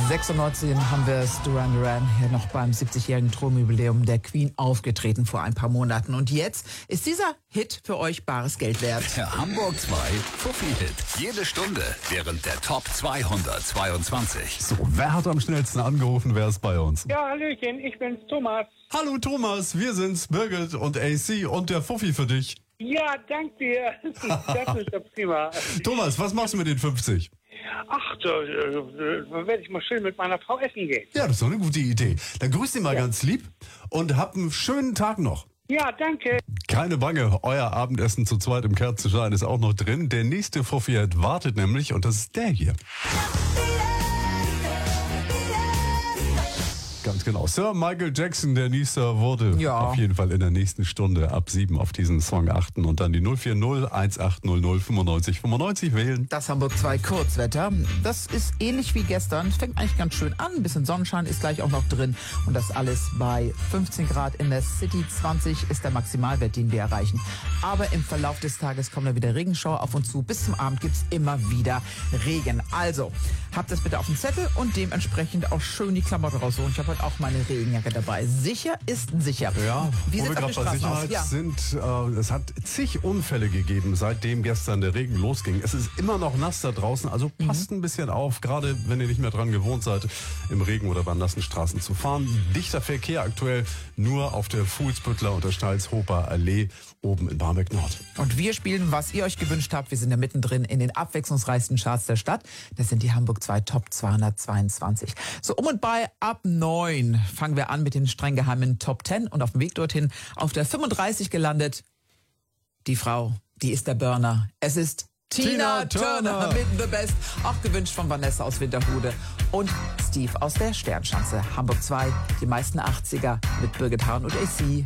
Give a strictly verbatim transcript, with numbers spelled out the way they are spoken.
sechsundneunzig haben wir es, Duran Duran, hier noch beim siebzigjährigen Thronjubiläum der Queen aufgetreten vor ein paar Monaten. Und jetzt ist dieser Hit für euch bares Geld wert. Der Hamburg zwei Fuffi-Hit. Jede Stunde während der Top zweihundertzweiundzwanzig. So, wer hat am schnellsten angerufen? Wer ist bei uns? Ja, Hallöchen, ich bin's, Thomas. Hallo Thomas, wir sind's, Birgit und A C und der Fuffi für dich. Ja, danke dir. Das ist ja prima. Thomas, was machst du mit den fünfzig? Ach, da, da werde ich mal schön mit meiner Frau essen gehen. Ja, das ist doch eine gute Idee. Dann grüß dich mal ja. ganz lieb und hab einen schönen Tag noch. Ja, danke. Keine Bange, euer Abendessen zu zweit im Kerzenschein ist auch noch drin. Der nächste Fuffi-Hit wartet nämlich und das ist der hier. Ganz genau. Sir Michael Jackson, der Nieser, wurde ja. auf jeden Fall in der nächsten Stunde ab sieben auf diesen Song achten und dann die null vier null eins acht null null fünfundneunzig fünfundneunzig wählen. Das Hamburg zwei Kurzwetter, das ist ähnlich wie gestern. Es fängt eigentlich ganz schön an. Ein bisschen Sonnenschein ist gleich auch noch drin. Und das alles bei fünfzehn Grad in der City. zwanzig ist der Maximalwert, den wir erreichen. Aber im Verlauf des Tages kommen da wieder Regenschauer auf uns zu. Bis zum Abend gibt's immer wieder Regen. Also, habt das bitte auf dem Zettel und dementsprechend auch schön die Klamotten raussuchen. Ich habe auch meine Regenjacke dabei. Sicher ist sicher. Ja, wie wo sieht's wir auf den gerade bei Straßen Sicherheit aus? Ja. sind, äh, es hat zig Unfälle gegeben, seitdem gestern der Regen losging. Es ist immer noch nass da draußen, also passt mhm. ein bisschen auf, gerade wenn ihr nicht mehr dran gewohnt seid, im Regen oder bei nassen Straßen zu fahren. Dichter Verkehr aktuell nur auf der Fuhlsbüttler und der Steilshofer Allee oben in Barmbek Nord. Und wir spielen, was ihr euch gewünscht habt. Wir sind ja mittendrin in den abwechslungsreichsten Charts der Stadt. Das sind die Hamburg zwei Top zweihundertzweiundzwanzig. So um und bei ab neun fangen wir an mit den streng geheimen Top zehn und auf dem Weg dorthin auf der fünfunddreißig gelandet. Die Frau, die ist der Burner. Es ist Tina, Tina Turner, Turner mit The Best, auch gewünscht von Vanessa aus Winterhude und Steve aus der Sternschanze. Hamburg zwei, die meisten achtziger mit Birgit Hahn und A C.